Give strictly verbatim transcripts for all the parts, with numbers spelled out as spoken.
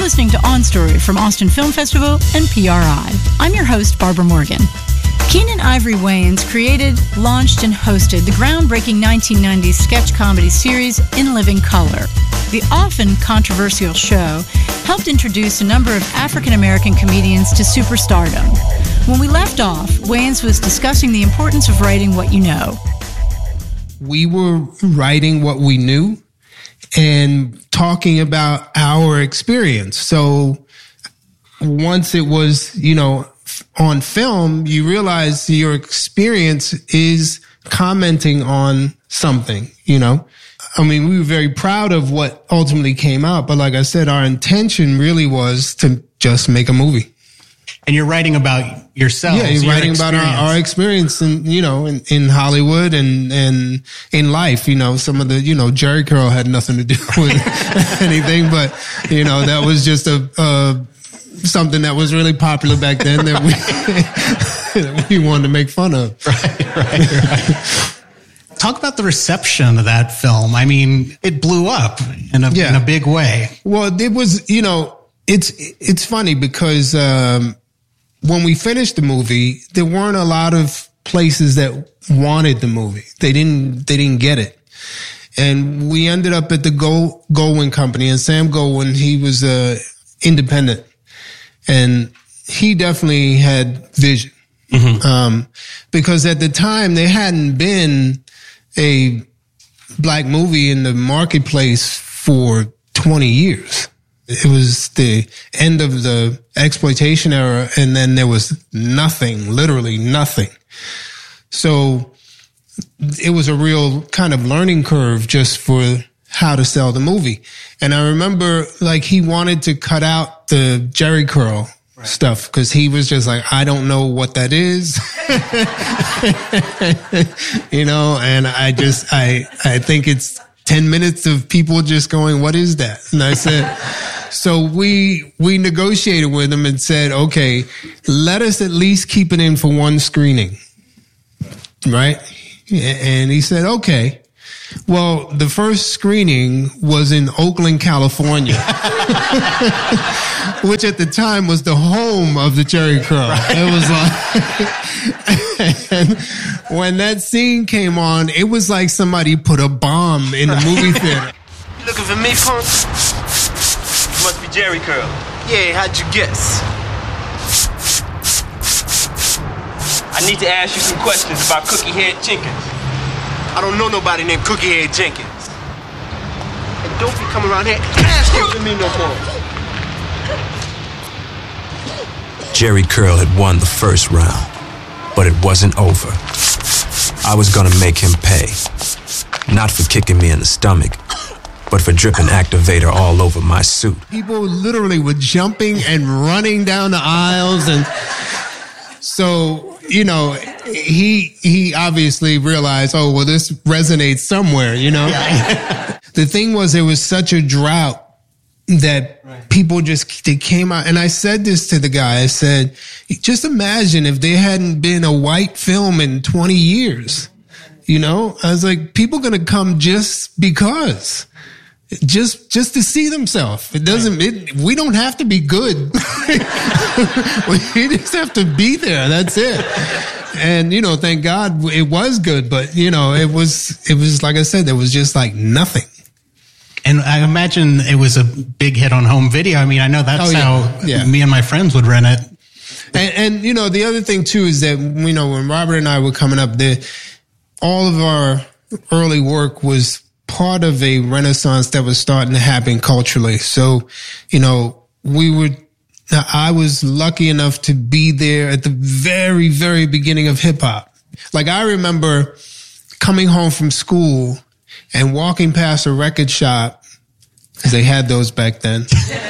listening to On Story from Austin Film Festival and P R I. I'm your host, Barbara Morgan. Keenen Ivory Wayans created, launched, and hosted the groundbreaking nineteen nineties sketch comedy series In Living Color. The often controversial show helped introduce a number of African-American comedians to superstardom. When we left off, Wayans was discussing the importance of writing what you know. We were writing what we knew and talking about our experience. So once it was, you know, on film, you realize your experience is commenting on something, you know. I mean, we were very proud of what ultimately came out, but like I said, our intention really was to just make a movie. And you're writing about yourself. Yeah, you're your writing about our, our experience in, you know, in, in Hollywood and, and in life. You know, some of the, you know, Jerry Curl had nothing to do with anything, but, you know, that was just a, a something that was really popular back then that we, that we wanted to make fun of. Right, right, right. Talk about the reception of that film. I mean, it blew up in a, yeah. in a big way. Well, it was, you know, it's, it's funny because, um, when we finished the movie, there weren't a lot of places that wanted the movie. They didn't, they didn't get it. And we ended up at the Go, Goldwyn Company, and Sam Goldwyn, he was, uh, independent, and he definitely had vision. Mm-hmm. Um, because at the time there hadn't been a black movie in the marketplace for twenty years. It was the end of the exploitation era, and then there was nothing, literally nothing. So it was a real kind of learning curve just for how to sell the movie. And I remember, like, he wanted to cut out the Jerry Curl right. stuff because he was just like, I don't know what that is. You know, and I just, I, I think it's ten minutes of people just going, what is that? And I said, so we, we negotiated with him and said, okay, let us at least keep it in for one screening. Right? And he said, okay. Well, the first screening was in Oakland, California, which at the time was the home of the Jerry Curl. Right. It was like, and when that scene came on, it was like somebody put a bomb in the movie theater. You looking for me, punk? You must be Jerry Curl. Yeah, how'd you guess? I need to ask you some questions about Cookie Head Jenkins. I don't know nobody named Cookie Head Jenkins. And don't be coming around here asking for me no more. Jerry Curl had won the first round, but it wasn't over. I was gonna make him pay. Not for kicking me in the stomach, but for dripping activator all over my suit. People literally were jumping and running down the aisles, and so, you know, he he obviously realized, oh, well, this resonates somewhere, you know? Yeah. The thing was, there was such a drought that right. people just, they came out. And I said this to the guy, I said, just imagine if there hadn't been a white film in twenty years, you know? I was like, people gonna come just because. Just, just to see themselves. It doesn't, it, we don't have to be good. We just have to be there. That's it. And, you know, thank God it was good, but, you know, it was, it was, like I said, there was just like nothing. And I imagine it was a big hit on home video. I mean, I know that's oh, yeah. how yeah. me and my friends would rent it. And, and, you know, the other thing too is that, you know, when Robert and I were coming up, the, all of our early work was part of a renaissance that was starting to happen culturally. So, you know, we were, I was lucky enough to be there at the very, very beginning of hip hop. Like, I remember coming home from school and walking past a record shop, because they had those back then,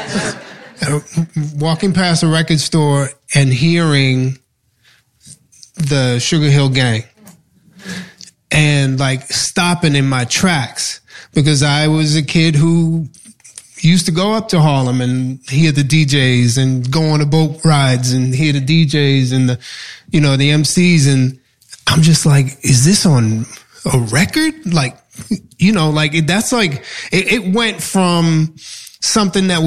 walking past a record store and hearing the Sugar Hill Gang. And like stopping in my tracks, because I was a kid who used to go up to Harlem and hear the D Js and go on the boat rides and hear the D Js and the, you know, the M Cs. And I'm just like, is this on a record? Like, you know, like that's like, it, it went from something that was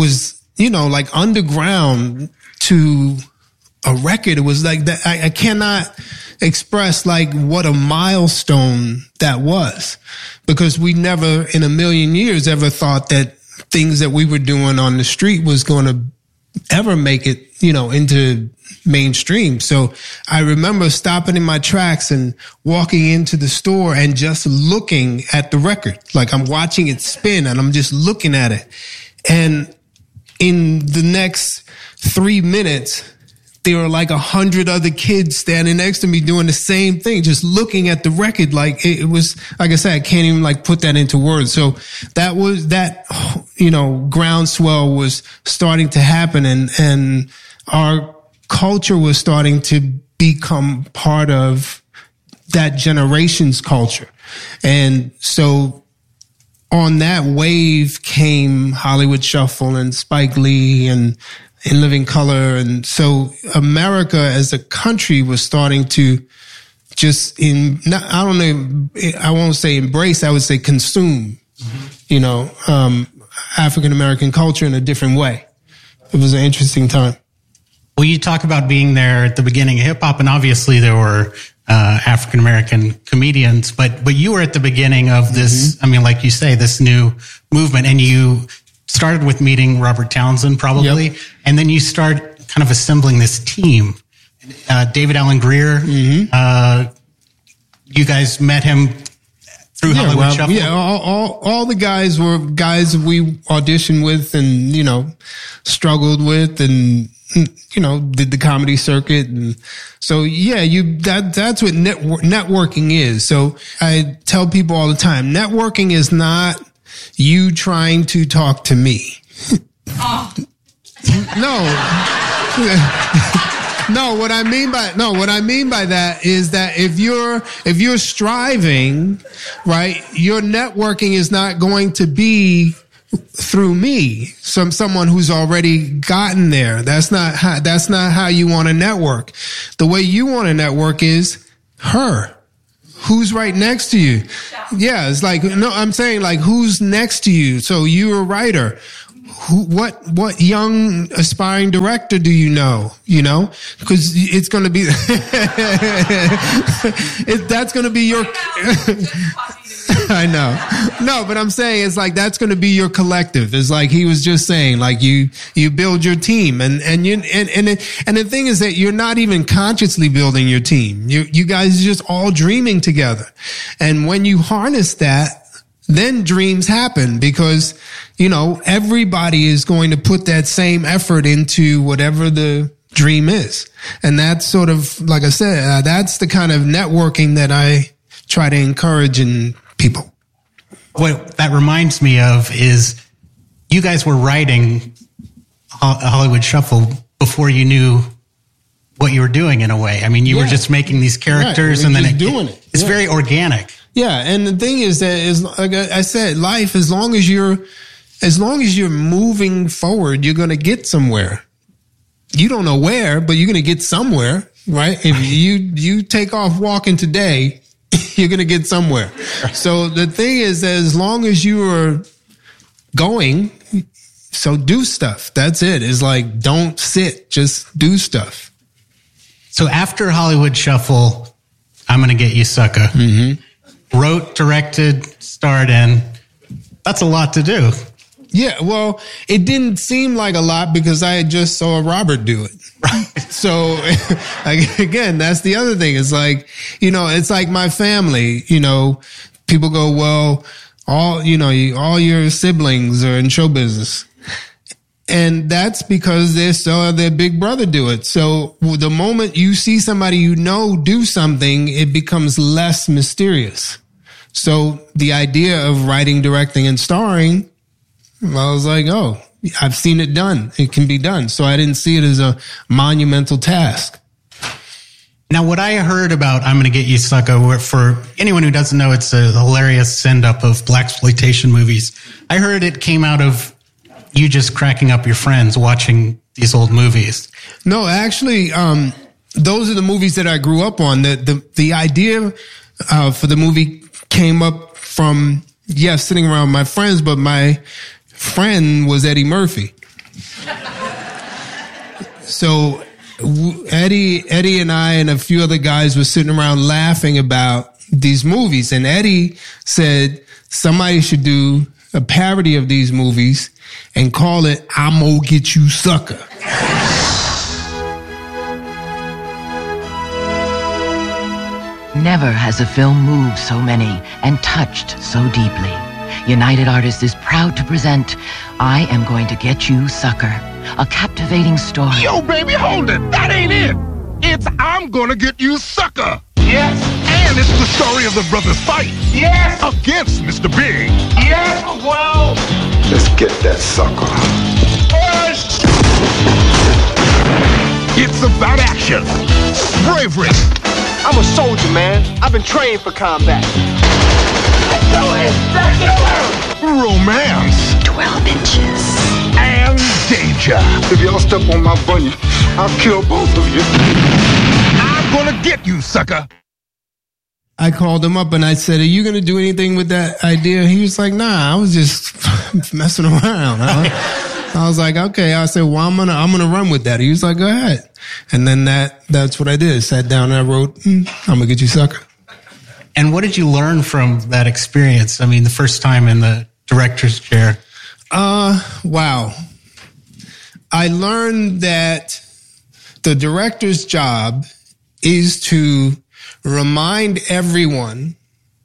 you know, like underground to a record. It was like that. I, I cannot express like what a milestone that was, because we never in a million years ever thought that things that we were doing on the street was going to ever make it, you know, into mainstream. So I remember stopping in my tracks and walking into the store and just looking at the record. Like I'm watching it spin and I'm just looking at it. And in the next three minutes, there were like a hundred other kids standing next to me doing the same thing, just looking at the record. Like it, it was, like I said, I can't even like put that into words. So that was that, you know, groundswell was starting to happen, and, and our culture was starting to become part of that generation's culture. And so on that wave came Hollywood Shuffle and Spike Lee and In Living Color. And so America as a country was starting to just in, not, I don't know, I won't say embrace, I would say consume, mm-hmm. you know, um, African-American culture in a different way. It was an interesting time. Well, you talk about being there at the beginning of hip hop, and obviously there were uh, African-American comedians, but, but you were at the beginning of this, mm-hmm. I mean, like you say, this new movement, and you started with meeting Robert Townsend probably, yep. and then you start kind of assembling this team. Uh, David Alan Grier, mm-hmm. uh, you guys met him through yeah, Hollywood well, Shuffle? Yeah, all, all, all the guys were guys we auditioned with and, you know, struggled with and, you know, did the comedy circuit. And so, yeah, you, that, that's what network, networking is. So I tell people all the time, networking is not you trying to talk to me. Oh. No. No, what I mean by, no, what I mean by that is that if you're, if you're striving, right, your networking is not going to be through me, some, someone who's already gotten there. That's not how, that's not how you want to network. The way you want to network is her. Who's right next to you? Yeah, it's like, no, I'm saying like, who's next to you? So you're a writer. Who, what, what young aspiring director do you know? You know, because it's going to be, it, that's going to be your, I know. No, but I'm saying it's like, that's going to be your collective. It's like he was just saying, like you, you build your team and, and you, and, and, it, and the thing is that you're not even consciously building your team. You, you guys are just all dreaming together. And when you harness that, then dreams happen because, you know, everybody is going to put that same effort into whatever the dream is. And that's sort of, like I said, uh, that's the kind of networking that I try to encourage in people. What that reminds me of is you guys were writing Hollywood Shuffle before you knew what you were doing in a way. I mean, you yeah. were just making these characters right. and then it, doing it. it's yeah. very organic. Yeah, and the thing is that is like I said, life, as long as you're as long as you're moving forward, you're going to get somewhere. You don't know where, but you're going to get somewhere, right? If you you take off walking today, you're going to get somewhere. So the thing is that as long as you are going, so do stuff. That's it. It's like don't sit, just do stuff. So after Hollywood Shuffle, I'm going to Get You Sucker. Mm-hmm. Wrote, directed, starred in. That's a lot to do. Yeah, well, it didn't seem like a lot because I just saw Robert do it. Right. So, again, that's the other thing. It's like, you know, it's like my family, you know, people go, well, all, you know, all your siblings are in show business. And that's because they saw their big brother do it. So the moment you see somebody you know do something, it becomes less mysterious. So the idea of writing, directing, and starring, I was like, oh, I've seen it done. It can be done. So I didn't see it as a monumental task. Now, what I heard about I'm Gonna Get You Sucker, for anyone who doesn't know, it's a hilarious send-up of blaxploitation movies. I heard it came out of you just cracking up your friends watching these old movies. No, actually, um, those are the movies that I grew up on. The the, the idea uh, for the movie came up from, yes, sitting around my friends, but my friend was Eddie Murphy. So Eddie, Eddie and I and a few other guys were sitting around laughing about these movies. And Eddie said somebody should do a parody of these movies and call it I'm Gonna Get You Sucker. Never has a film moved so many and touched so deeply. United Artists is proud to present I Am Going to Get You Sucker, a captivating story. Yo, baby, hold it. That ain't it. It's I'm Gonna Get You Sucker. Yes. And it's the story of the brothers' fight. Yes. Against Mister Big. Yes. Well. Let's get that sucker. Push. It's about action, bravery. I'm a soldier, man. I've been trained for combat. Romance. Twelve inches. And danger. If y'all step on my bunny, I'll kill both of you. I'm gonna get you, sucker. I called him up and I said, are you going to do anything with that idea? He was like, nah, I was just messing around. Huh? I was like, okay. I said, well, I'm going to, I'm going to run with that. He was like, go ahead. And then that, that's what I did. Sat down and I wrote, mm, I'm going to get you, sucker. And what did you learn from that experience? I mean, the first time in the director's chair. Uh, wow. I learned that the director's job is to remind everyone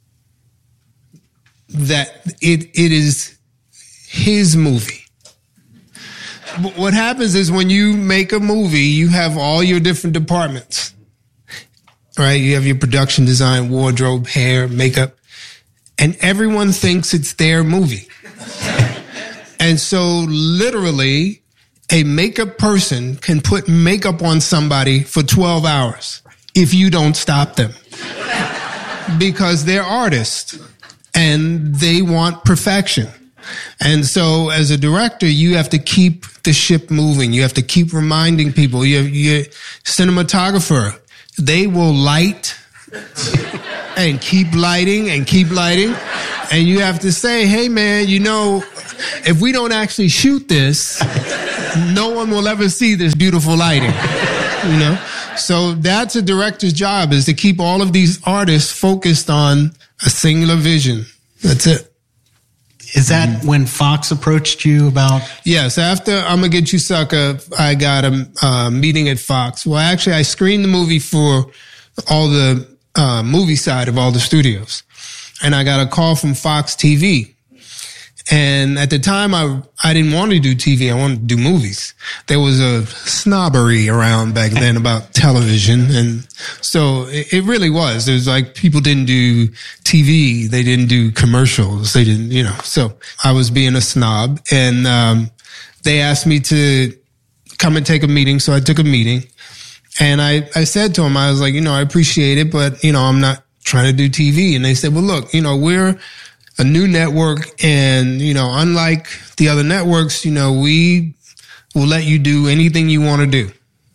that it it is his movie. What happens is when you make a movie, you have all your different departments, right? You have your production design, wardrobe, hair, makeup, and everyone thinks it's their movie. And so literally, a makeup person can put makeup on somebody for twelve hours if you don't stop them. Because they're artists and they want perfection. And so as a director, you have to keep the ship moving. You have to keep reminding people. Your, your cinematographer, they will light and keep lighting and keep lighting. And you have to say, hey, man, you know, if we don't actually shoot this, no one will ever see this beautiful lighting, you know? So that's a director's job, is to keep all of these artists focused on a singular vision. That's it. Is that when Fox approached you about? Yes. After I'm Gonna Get You Sucker, I got a uh, meeting at Fox. Well, actually, I screened the movie for all the uh, movie side of all the studios. And I got a call from Fox T V. And at the time, I I didn't want to do T V. I wanted to do movies. There was a snobbery around back then about television. And so it, it really was. There was like, people didn't do T V. They didn't do commercials. They didn't, you know. So I was being a snob. And um, they asked me to come and take a meeting. So I took a meeting. And I, I said to them, I was like, you know, I appreciate it, but, you know, I'm not trying to do T V. And they said, well, look, you know, we're a new network, and, you know, unlike the other networks, you know, we will let you do anything you want to do.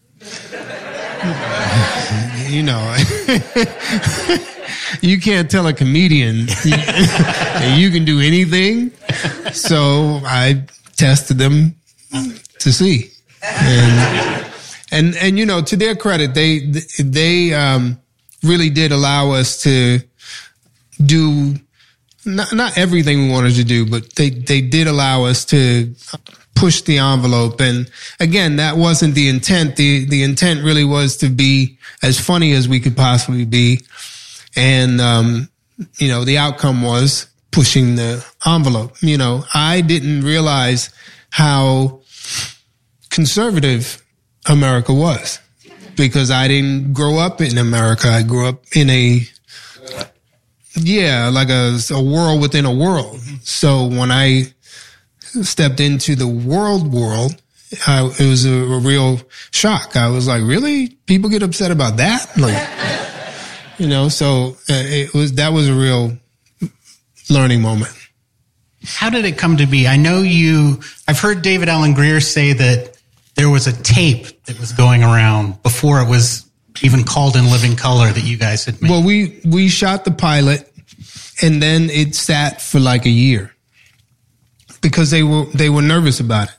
You know, you can't tell a comedian that you can do anything. So I tested them to see. And, and, and, you know, to their credit, they, they, um, really did allow us to do Not, not everything we wanted to do, but they, they did allow us to push the envelope. And again, that wasn't the intent. The, the intent really was to be as funny as we could possibly be. And, um, you know, the outcome was pushing the envelope. You know, I didn't realize how conservative America was, because I didn't grow up in America. I grew up in a, Yeah, like a, a world within a world. So when I stepped into the world world, I, it was a, a real shock. I was like, really? People get upset about that? Like, you know, so it was, that was a real learning moment. How did it come to be? I know you, I've heard David Alan Grier say that there was a tape that was going around before it was even called In Living Color that you guys had made. Well, we, we shot the pilot, and then it sat for like a year because they were, they were nervous about it.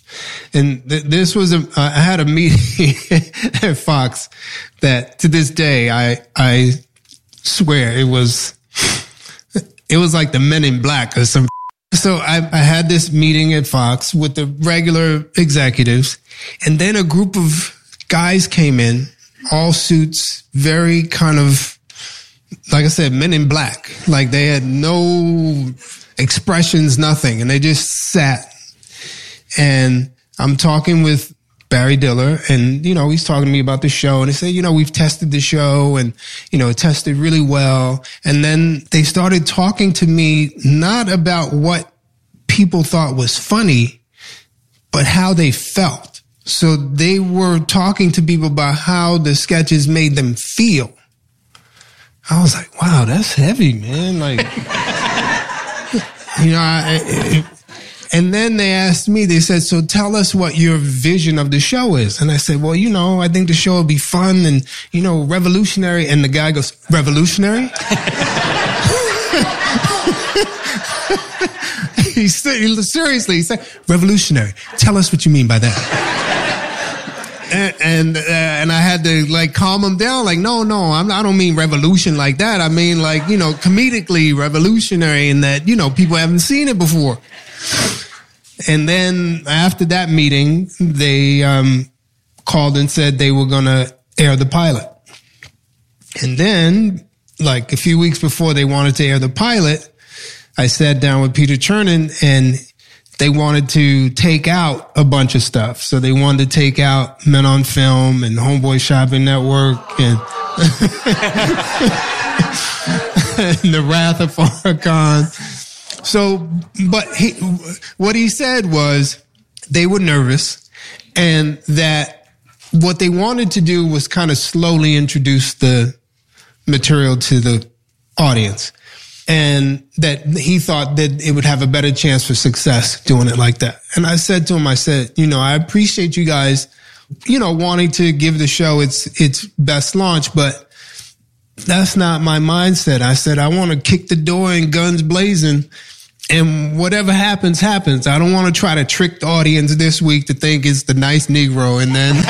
And th- this was a, I had a meeting at Fox that to this day, I, I swear it was, it was like the Men in Black or some. So I, I had this meeting at Fox with the regular executives, and then a group of guys came in, all suits, very kind of, like I said, Men in Black. Like they had no expressions, nothing. And they just sat. And I'm talking with Barry Diller, and, you know, he's talking to me about the show, and they say, you know, we've tested the show, and, you know, it tested really well. And then they started talking to me not about what people thought was funny, but how they felt. So they were talking to people about how the sketches made them feel. I was like, wow, that's heavy, man. Like, you know, I, it, and then they asked me, they said, so tell us what your vision of the show is. And I said, well, you know, I think the show will be fun and, you know, revolutionary. And the guy goes, revolutionary? he said, seriously, he said, revolutionary. Tell us what you mean by that. and and, uh, and I had to like calm him down. Like, no, no, I'm, I don't mean revolution like that. I mean like, you know, comedically revolutionary in that, you know, people haven't seen it before. And then after that meeting, they um, called and said they were going to air the pilot. And then, like a few weeks before they wanted to air the pilot, I sat down with Peter Chernin, and they wanted to take out a bunch of stuff. So they wanted to take out Men on Film and Homeboy Shopping Network and, and The Wrath of Farrakhan. So, but he, what he said was they were nervous, and that what they wanted to do was kind of slowly introduce the material to the audience, and that he thought that it would have a better chance for success doing it like that. And I said to him, I said, you know, I appreciate you guys, you know, wanting to give the show its, its best launch, but that's not my mindset. I said, I want to kick the door in guns blazing, and whatever happens, happens. I don't want to try to trick the audience this week to think it's the nice Negro, and then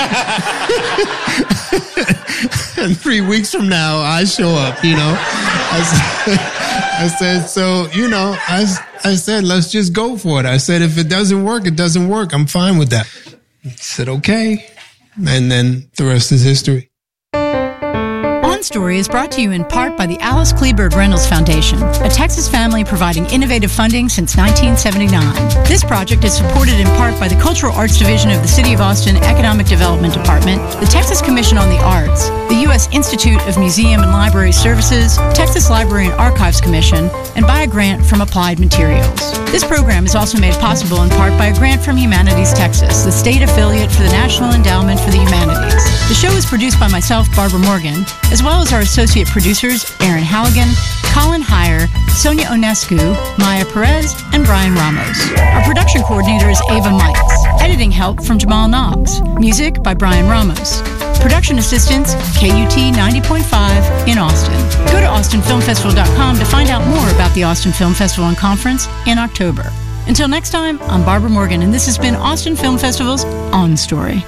and three weeks from now, I show up, you know. I said, I said, so, you know, I, I said, let's just go for it. I said, if it doesn't work, it doesn't work. I'm fine with that. He said, okay. And then the rest is history. On Story is brought to you in part by the Alice Kleberg Reynolds Foundation, a Texas family providing innovative funding since nineteen seventy-nine. This project is supported in part by the Cultural Arts Division of the City of Austin Economic Development Department, the Texas Commission on the Arts, the U S Institute of Museum and Library Services, Texas Library and Archives Commission, and by a grant from Applied Materials. This program is also made possible in part by a grant from Humanities Texas, the state affiliate for the National Endowment for the Humanities. The show is produced by myself, Barbara Morgan, as well as our associate producers, Aaron Halligan, Colin Heyer, Sonia Onescu, Maya Perez, and Brian Ramos. Our production coordinator is Ava Mikes. Editing help from Jamal Knox. Music by Brian Ramos. Production assistance, K U T ninety point five in Austin. Go to austin film festival dot com to find out more about the Austin Film Festival and Conference in October. Until next time, I'm Barbara Morgan, and this has been Austin Film Festival's On Story.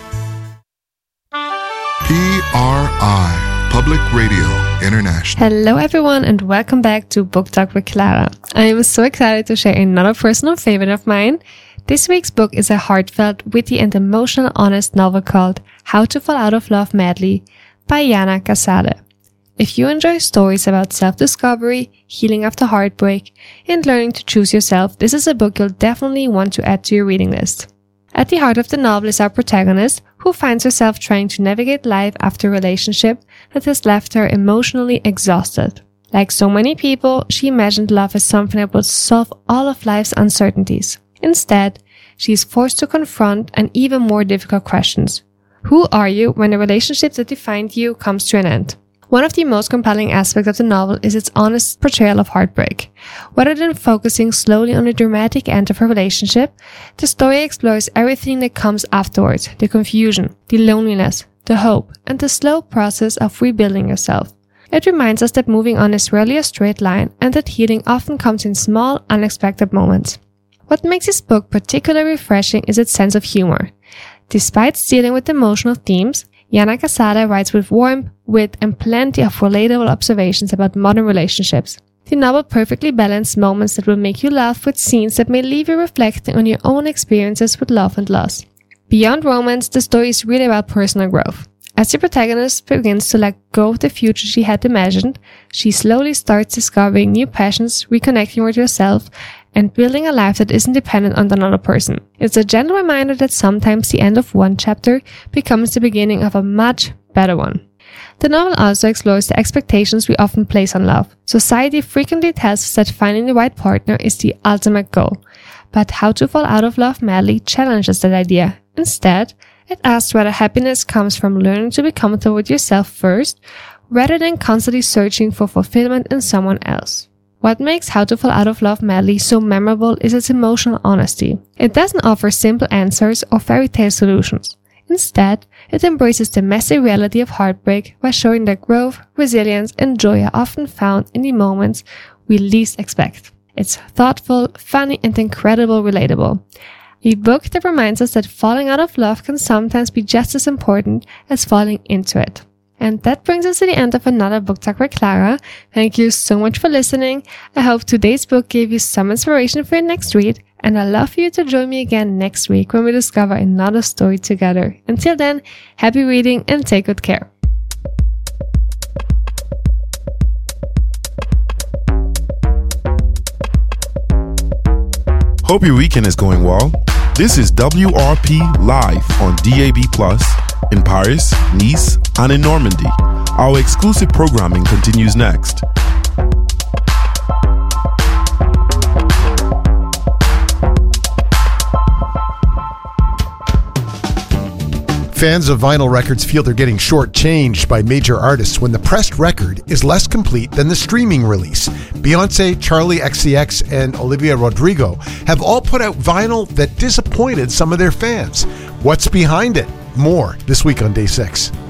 P R I, Public Radio International. Hello everyone, and welcome back to Book Talk with Clara. I am so excited to share another personal favorite of mine. This week's book is a heartfelt, witty and emotional honest novel called How to Fall Out of Love Madly by Yana Casale. If you enjoy stories about self-discovery, healing after heartbreak, and learning to choose yourself, this is a book you'll definitely want to add to your reading list. At the heart of the novel is our protagonist, who finds herself trying to navigate life after a relationship that has left her emotionally exhausted. Like so many people, she imagined love as something that would solve all of life's uncertainties. Instead, she is forced to confront an even more difficult questions. Who are you when the relationship that defined you comes to an end? One of the most compelling aspects of the novel is its honest portrayal of heartbreak. Rather than focusing slowly on the dramatic end of her relationship, the story explores everything that comes afterwards: the confusion, the loneliness, the hope, and the slow process of rebuilding yourself. It reminds us that moving on is rarely a straight line, and that healing often comes in small, unexpected moments. What makes this book particularly refreshing is its sense of humor. Despite dealing with emotional themes, Yana Casada writes with warmth, wit, and plenty of relatable observations about modern relationships. The novel perfectly balanced moments that will make you laugh with scenes that may leave you reflecting on your own experiences with love and loss. Beyond romance, the story is really about personal growth. As the protagonist begins to let go of the future she had imagined, she slowly starts discovering new passions, reconnecting with herself, and building a life that isn't dependent on another person. It's a gentle reminder that sometimes the end of one chapter becomes the beginning of a much better one. The novel also explores the expectations we often place on love. Society frequently tells us that finding the right partner is the ultimate goal. But How to Fall Out of Love Madly challenges that idea. Instead, it asks whether happiness comes from learning to be comfortable with yourself first, rather than constantly searching for fulfillment in someone else. What makes How to Fall Out of Love Madly so memorable is its emotional honesty. It doesn't offer simple answers or fairy tale solutions. Instead, it embraces the messy reality of heartbreak by showing that growth, resilience, and joy are often found in the moments we least expect. It's thoughtful, funny, and incredibly relatable. A book that reminds us that falling out of love can sometimes be just as important as falling into it. And that brings us to the end of another Book Talk with Clara. Thank you so much for listening. I hope today's book gave you some inspiration for your next read, and I'd love for you to join me again next week when we discover another story together. Until then, happy reading and take good care. Hope your weekend is going well. This is W R P Live on D A B plus, in Paris, Nice, and in Normandy. Our exclusive programming continues next. Fans of vinyl records feel they're getting shortchanged by major artists when the pressed record is less complete than the streaming release. Beyonce, Charli X C X, and Olivia Rodrigo have all put out vinyl that disappointed some of their fans. What's behind it? More this week on Day six.